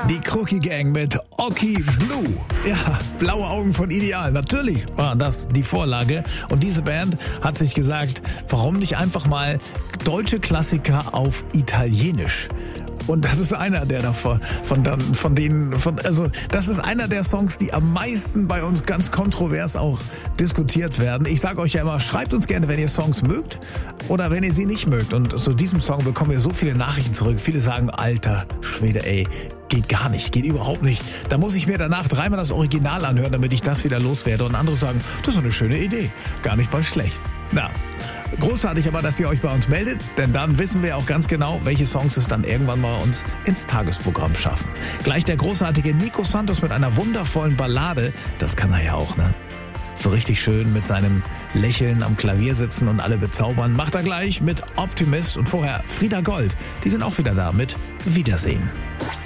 Die Crookie Gang mit Oki Blue. Ja, blaue Augen von Ideal. Natürlich war das die Vorlage. Und diese Band hat sich gesagt, warum nicht einfach mal deutsche Klassiker auf Italienisch? Und das ist einer der davon, das ist einer der Songs, die am meisten bei uns ganz kontrovers auch diskutiert werden. Ich sage euch ja immer, schreibt uns gerne, wenn ihr Songs mögt oder wenn ihr sie nicht mögt. Und zu diesem Song bekommen wir so viele Nachrichten zurück. Viele sagen, alter Schwede, ey, geht gar nicht, geht überhaupt nicht. Da muss ich mir danach dreimal das Original anhören, damit ich das wieder loswerde. Und andere sagen, das ist eine schöne Idee, gar nicht mal schlecht. Na, großartig aber, dass ihr euch bei uns meldet, denn dann wissen wir auch ganz genau, welche Songs es dann irgendwann mal uns ins Tagesprogramm schaffen. Gleich der großartige Nico Santos mit einer wundervollen Ballade, das kann er ja auch, ne? So richtig schön mit seinem Lächeln am Klavier sitzen und alle bezaubern. Macht er gleich mit Optimist und vorher Frieda Gold. Die sind auch wieder da mit Wiedersehen.